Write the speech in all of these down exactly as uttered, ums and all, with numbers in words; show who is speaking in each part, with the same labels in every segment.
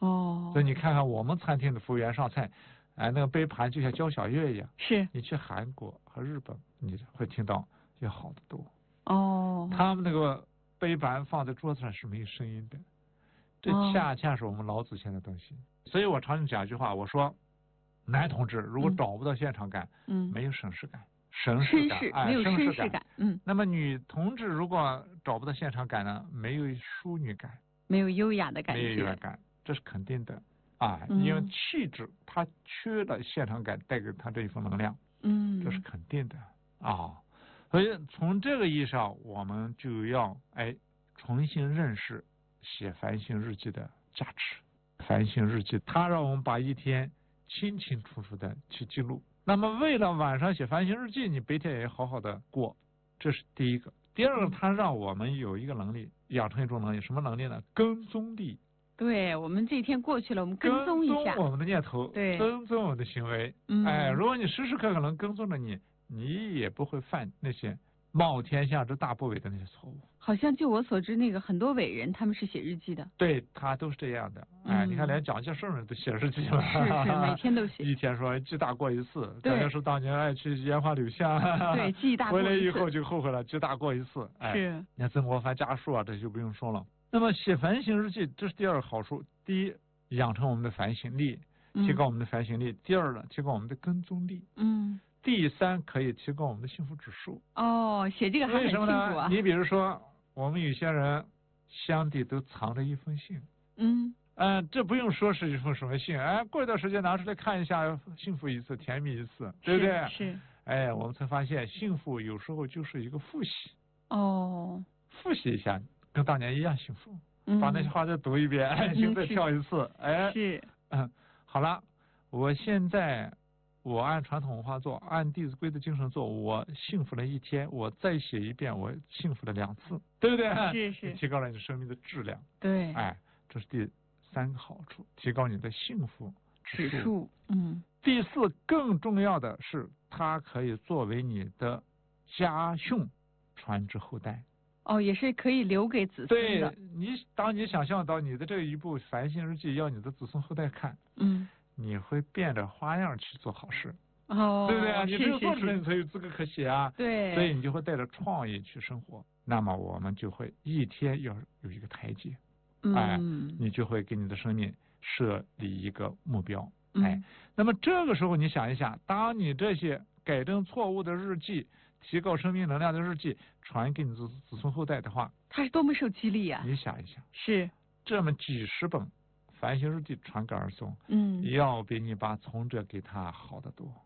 Speaker 1: 哦，
Speaker 2: 所以你看看我们餐厅的服务员上菜，哎，那个杯盘就像交响乐一样。
Speaker 1: 是。
Speaker 2: 你去韩国和日本，你会听到要好得多。
Speaker 1: 哦。
Speaker 2: 他们那个杯盘放在桌子上是没有声音的，这恰恰是我们老祖先的东西。哦、所以我常常讲一句话，我说，男同志如果找不到现场感，
Speaker 1: 嗯，
Speaker 2: 没有绅士感，绅士感，哎，
Speaker 1: 没有绅
Speaker 2: 士
Speaker 1: 感，嗯。
Speaker 2: 那么女同志如果找不到现场感呢，没有淑女感，
Speaker 1: 没有优雅的感觉，
Speaker 2: 没有优雅感，这是肯定的啊，
Speaker 1: 嗯、
Speaker 2: 因为气质它缺了现场感，带给他这一份能量，
Speaker 1: 嗯，
Speaker 2: 这是肯定的啊。所以从这个意义上，我们就要哎重新认识写反省日记的价值。反省日记，它让我们把一天清清楚楚的去记录。那么为了晚上写反省日记，你白天也要好好的过，这是第一个。第二个，它让我们有一个能力，养成一种能力，什么能力呢？跟踪力。
Speaker 1: 对，我们这一天过去了，我们跟踪一下，
Speaker 2: 跟踪我们的念头，
Speaker 1: 对，
Speaker 2: 跟踪我们的行为。
Speaker 1: 嗯，
Speaker 2: 哎，如果你时时刻刻能跟踪着你，你也不会犯那些冒天下之大不韪的那些错误。
Speaker 1: 好像就我所知，那个很多伟人他们是写日记的。
Speaker 2: 对，他都是这样的。哎，
Speaker 1: 嗯、
Speaker 2: 你看连蒋介石人都写日记了。
Speaker 1: 是是，每天都写。
Speaker 2: 一天说记大过一次。蒋介石当年爱去烟花柳巷。
Speaker 1: 对，记大过一次。
Speaker 2: 回来以后就后悔了，记大过一次。哎，
Speaker 1: 是。
Speaker 2: 你看曾国藩家书啊，这就不用说了。那么写反省日记，这是第二个好处。第一，养成我们的反省力，提高我们的反省力。嗯、第二呢，提高我们的跟踪力。
Speaker 1: 嗯。
Speaker 2: 第三，可以提高我们的幸福指数。
Speaker 1: 哦，写这个还很幸福啊。
Speaker 2: 为什么呢？你比如说，我们有些人箱底都藏着一封信。
Speaker 1: 嗯。
Speaker 2: 嗯、呃，这不用说是一封什么信，哎，过一段时间拿出来看一下，幸福一次，甜蜜一次，对不对？
Speaker 1: 是。是
Speaker 2: 哎，我们才发现，幸福有时候就是一个复习。
Speaker 1: 哦。
Speaker 2: 复习一下，跟当年一样幸福。
Speaker 1: 嗯、
Speaker 2: 把那些话再读一遍，爱心再跳一次，哎，
Speaker 1: 是，
Speaker 2: 嗯，好了，我现在我按传统文化做，按《弟子规》的精神做，我幸福了一天，我再写一遍，我幸福了两次，对不对？
Speaker 1: 是是，
Speaker 2: 提高了你生命的质量。
Speaker 1: 对，
Speaker 2: 哎，这是第三个好处，提高你的幸福指数。
Speaker 1: 指数，嗯。
Speaker 2: 第四，更重要的是，它可以作为你的家训，传之后代。
Speaker 1: 哦，也是可以留给子孙的。
Speaker 2: 对你，当你想象到你的这一部反省日记要你的子孙后代看，
Speaker 1: 嗯，
Speaker 2: 你会变着花样去做好事，
Speaker 1: 哦，
Speaker 2: 对不对啊？你只有做出来，
Speaker 1: 是是
Speaker 2: 你才有资格可写啊。
Speaker 1: 对，
Speaker 2: 所以你就会带着创意去生活。那么我们就会一天要有一个台阶，
Speaker 1: 嗯、
Speaker 2: 哎，你就会给你的生命设立一个目标，
Speaker 1: 嗯、
Speaker 2: 哎，那么这个时候你想一想，当你这些改正错误的日记，提高生命能量的日记传给你的子孙后代的话，
Speaker 1: 它是多么受激励啊！
Speaker 2: 你想一想，
Speaker 1: 是
Speaker 2: 这么几十本反省日记传给儿孙，
Speaker 1: 嗯，
Speaker 2: 要比你把从者给他好得多。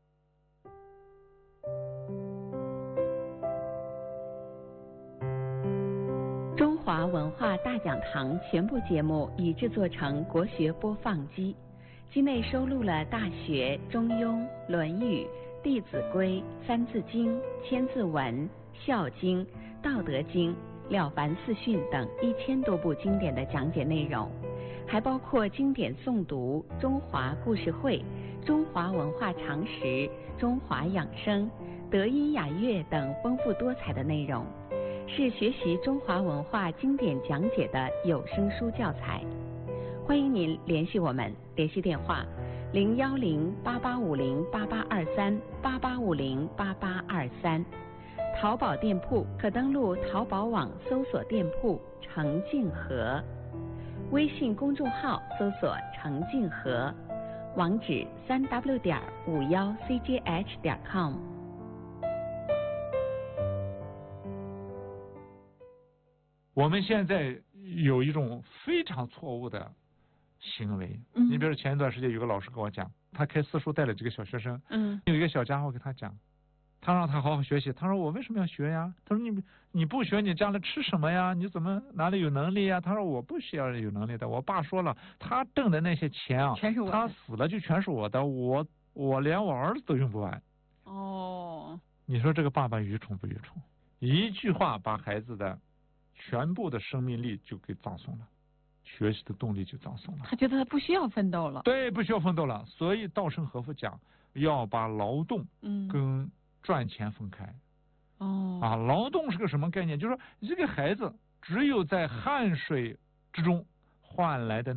Speaker 3: 中华文化大讲堂全部节目已制作成国学播放机，机内收录了《大学》《中庸》《论语》《弟子规》《三字经》《千字文》《孝经》《道德经》《了凡四训》等一千多部经典的讲解内容，还包括经典诵读、中华故事会、中华文化常识、中华养生、德音雅乐等丰富多彩的内容，是学习中华文化经典讲解的有声书教材。欢迎您联系我们，联系电话零幺零八八五零八八二三八八五零八八二三，淘宝店铺可登录淘宝网搜索店铺程静和，微信公众号搜索程静和，网址三 w 点五幺 c j h 点 com。
Speaker 2: 我们现在有一种非常错误的行为，
Speaker 1: 嗯、
Speaker 2: 你比如前一段时间有个老师跟我讲，他开私塾带了几个小学生，
Speaker 1: 嗯，
Speaker 2: 有一个小家伙给他讲，他让他好好学习，他说我为什么要学呀？他说你你不学你将来吃什么呀？你怎么哪里有能力呀？他说我不需要有能力的，我爸说了，他挣的那些钱啊，
Speaker 1: 全是我的，
Speaker 2: 他死了就全是我的，我我连我儿子都用不完。
Speaker 1: 哦，
Speaker 2: 你说这个爸爸愚蠢不愚蠢？一句话把孩子的全部的生命力就给葬送了，学习的动力就葬送了。
Speaker 1: 他觉得他不需要奋斗了。
Speaker 2: 对，不需要奋斗了。所以稻盛和夫讲，要把劳动跟赚钱分开。
Speaker 1: 哦、
Speaker 2: 嗯，啊，劳动是个什么概念？就是说，这个孩子只有在汗水之中换来的